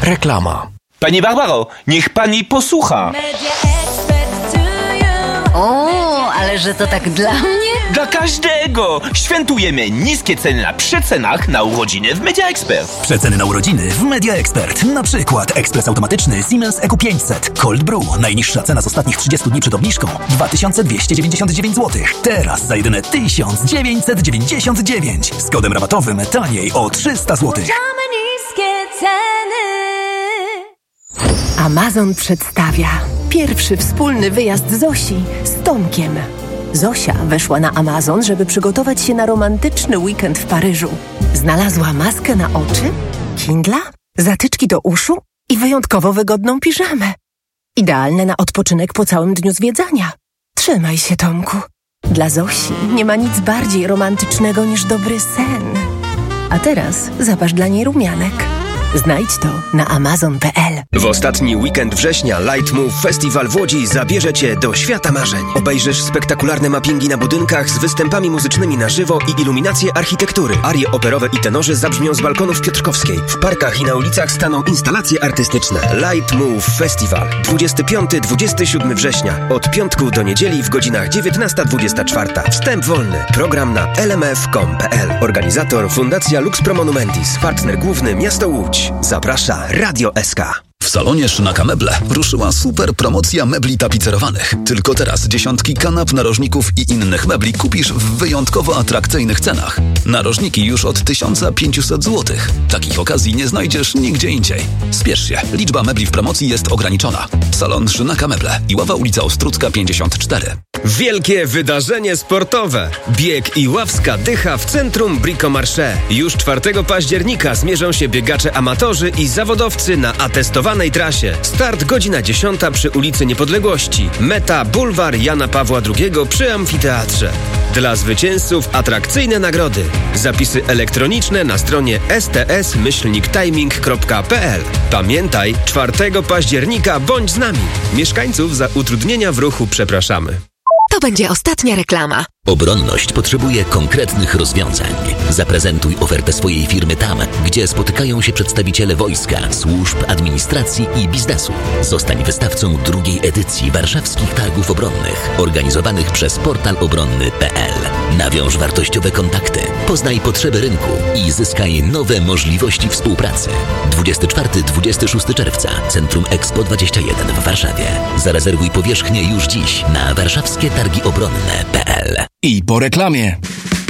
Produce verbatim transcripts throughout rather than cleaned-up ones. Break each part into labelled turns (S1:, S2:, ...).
S1: Reklama.
S2: Pani Barbaro, niech pani posłucha.
S3: O, ale że to tak dla mnie?
S2: Dla każdego! Świętujemy niskie ceny na przecenach na urodziny w Media Expert.
S4: Przeceny na urodziny w Media Expert. Na przykład ekspres automatyczny Siemens E Q pięćset Cold Brew. Najniższa cena z ostatnich trzydziestu dni przed obniżką dwa tysiące dwieście dziewięćdziesiąt dziewięć złotych. Teraz za jedyne tysiąc dziewięćset dziewięćdziesiąt dziewięć. Z kodem rabatowym taniej o trzysta złotych.
S5: Amazon przedstawia pierwszy wspólny wyjazd Zosi z Tomkiem. Zosia weszła na Amazon, żeby przygotować się na romantyczny weekend w Paryżu. Znalazła maskę na oczy, Kindla, zatyczki do uszu i wyjątkowo wygodną piżamę. Idealne na odpoczynek po całym dniu zwiedzania. Trzymaj się, Tomku. Dla Zosi nie ma nic bardziej romantycznego niż dobry sen. A teraz zapasz dla niej rumianek. Znajdź to na amazon kropka p l.
S6: W ostatni weekend września Light Move Festival w Łodzi zabierze Cię do świata marzeń. Obejrzysz spektakularne mappingi na budynkach z występami muzycznymi na żywo i iluminacje architektury. Arie operowe i tenorzy zabrzmią z balkonów Piotrkowskiej. W parkach i na ulicach staną instalacje artystyczne. Light Move Festival. dwudziestego piątego do dwudziestego siódmego września. Od piątku do niedzieli w godzinach dziewiętnasta dwudziesta czwarta. Wstęp wolny. Program na l m f kropka com kropka p l. Organizator Fundacja Lux Pro Monumentis. Partner główny Miasto Łódź. Zaprasza Radio S K.
S7: W salonie Szynaka Meble ruszyła super promocja mebli tapicerowanych. Tylko teraz dziesiątki kanap, narożników i innych mebli kupisz w wyjątkowo atrakcyjnych cenach. Narożniki już od tysiąc pięćset złotych. Takich okazji nie znajdziesz nigdzie indziej. Spiesz się, liczba mebli w promocji jest ograniczona. Salon Szynaka Meble, Iława, ulica Ostrucka pięćdziesiąt cztery.
S6: Wielkie wydarzenie sportowe. Bieg Iławska Dycha w centrum Brico-Marché. Już czwartego października zmierzą się biegacze amatorzy i zawodowcy na atestowanej trasie. Start godzina dziesiąta przy ulicy Niepodległości. Meta bulwar Jana Pawła drugiego przy amfiteatrze. Dla zwycięzców atrakcyjne nagrody. Zapisy elektroniczne na stronie s t s myślnik timing kropka p l. Pamiętaj, czwartego października bądź z nami. Mieszkańców za utrudnienia w ruchu przepraszamy.
S8: To będzie ostatnia reklama.
S9: Obronność potrzebuje konkretnych rozwiązań. Zaprezentuj ofertę swojej firmy tam, gdzie spotykają się przedstawiciele wojska, służb, administracji i biznesu. Zostań wystawcą drugiej edycji warszawskich targów obronnych, organizowanych przez portal obronny kropka p l. Nawiąż wartościowe kontakty, poznaj potrzeby rynku i zyskaj nowe możliwości współpracy. dwudziestego czwartego do dwudziestego szóstego czerwca, Centrum Expo dwadzieścia jeden w Warszawie. Zarezerwuj powierzchnię już dziś na warszawskie targi obronne kropka p l.
S1: I po reklamie.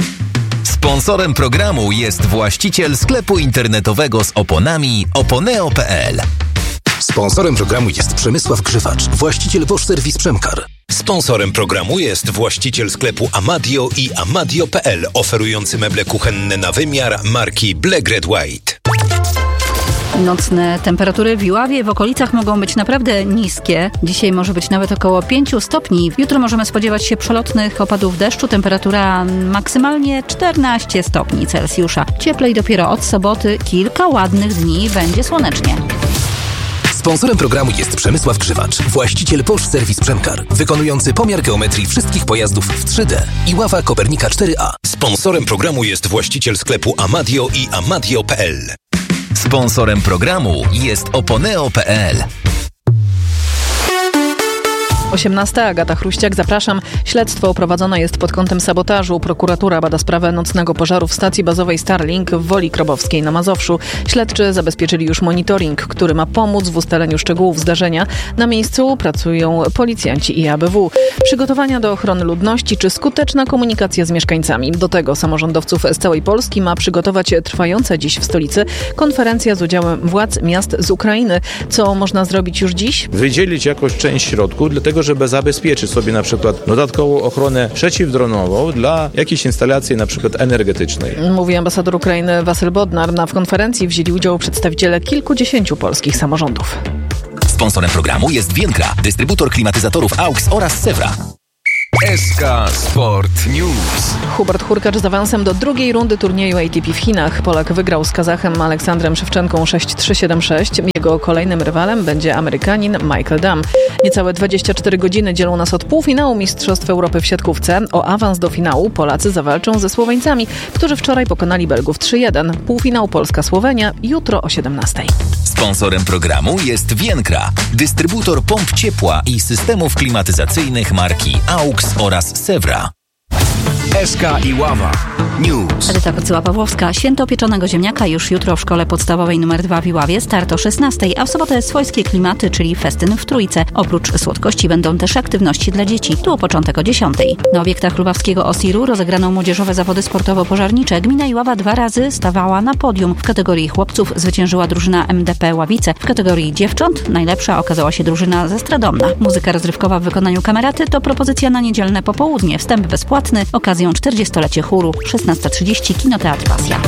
S10: Sponsorem programu jest właściciel sklepu internetowego z oponami oponeo kropka p l.
S4: Sponsorem programu jest Przemysław Grzywacz, właściciel Bosch Service Przemkar.
S11: Sponsorem programu jest właściciel sklepu Amadio i amadio kropka p l, oferujący meble kuchenne na wymiar marki Black Red White.
S12: Nocne temperatury w Iławie w okolicach mogą być naprawdę niskie. Dzisiaj może być nawet około pięciu stopni. Jutro możemy spodziewać się przelotnych opadów deszczu. Temperatura maksymalnie czternaście stopni Celsjusza. Cieplej dopiero od soboty. Kilka ładnych dni będzie słonecznie.
S4: Sponsorem programu jest Przemysław Grzywacz, właściciel Bosch Service Przemkar, wykonujący pomiar geometrii wszystkich pojazdów w trzy D. Iława Kopernika cztery A.
S11: Sponsorem programu jest właściciel sklepu Amadio i amadio kropka p l.
S10: Sponsorem programu jest oponeo kropka p l.
S13: osiemnasta. Agata Chruściak, zapraszam. Śledztwo prowadzone jest pod kątem sabotażu. Prokuratura bada sprawę nocnego pożaru w stacji bazowej Starlink w Woli Krobowskiej na Mazowszu. Śledczy zabezpieczyli już monitoring, który ma pomóc w ustaleniu szczegółów zdarzenia. Na miejscu pracują policjanci i A B W. Przygotowania do ochrony ludności czy skuteczna komunikacja z mieszkańcami. Do tego samorządowców z całej Polski ma przygotować trwająca dziś w stolicy konferencja z udziałem władz miast z Ukrainy. Co można zrobić już dziś?
S14: Wydzielić jakąś część środków, dlatego żeby zabezpieczyć sobie na przykład dodatkową ochronę przeciwdronową dla jakiejś instalacji na przykład energetycznej.
S13: Mówi ambasador Ukrainy Wasyl Bodnar. Na w konferencji wzięli udział przedstawiciele kilkudziesięciu polskich samorządów.
S10: Sponsorem programu jest Więkra, dystrybutor klimatyzatorów A U X oraz Sewra. S K Sport News.
S13: Hubert Hurkacz z awansem do drugiej rundy turnieju A T P w Chinach. Polak wygrał z Kazachem Aleksandrem Szewczenką sześć trzy siedem sześć. Jego kolejnym rywalem będzie Amerykanin Michael Damm. Niecałe dwadzieścia cztery godziny dzielą nas od półfinału Mistrzostw Europy w siatkówce. O awans do finału Polacy zawalczą ze Słoweńcami, którzy wczoraj pokonali Belgów trzy jeden. Półfinał Polska-Słowenia jutro o siedemnastej.
S10: Sponsorem programu jest Vienkra, dystrybutor pomp ciepła i systemów klimatyzacyjnych marki AUX oraz Sewra. S K i Ława News.
S12: Edyta Kocyła-Pawłowska. Święto pieczonego ziemniaka już jutro w szkole podstawowej numer dwa w Iławie. Start o szesnastej, a w sobotę swojskie klimaty, czyli festyn w Trójce. Oprócz słodkości będą też aktywności dla dzieci. Tu o początek o dziesiątej. Na obiektach lubawskiego Osiru rozegrano młodzieżowe zawody sportowo-pożarnicze. Gmina Iława dwa razy stawała na podium. W kategorii chłopców zwyciężyła drużyna M D P Ławice. W kategorii dziewcząt najlepsza okazała się drużyna ze Stradomna. Muzyka rozrywkowa w wykonaniu Kameraty to propozycja na niedzielne popołudnie. Wstęp bezpłatny. Okazją czterdziestolecie chóru. szesnasta trzydzieści Kinoteatr Pasja.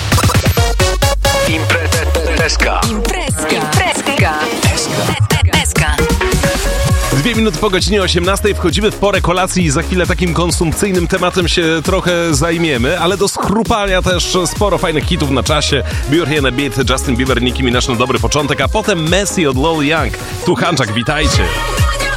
S10: Imprezka.
S3: Imprezka. Imprezka. Imprezka.
S1: Dwie minuty po godzinie osiemnastej wchodzimy w porę kolacji i za chwilę takim konsumpcyjnym tematem się trochę zajmiemy, ale do schrupania też sporo fajnych hitów na czasie. Beauty and a Beat, Justin Bieber, Nicki Minaj na dobry początek, a potem Messi od Lil Young. Tu Hanczak, witajcie.